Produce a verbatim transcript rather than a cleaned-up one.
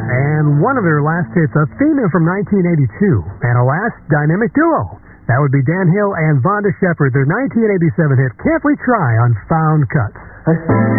and one of their last hits, a female from nineteen eighty-two, and a last dynamic duo. That would be Dan Hill and Vonda Shepard, their nineteen eighty-seven hit, Can't We Try, on Found Cuts.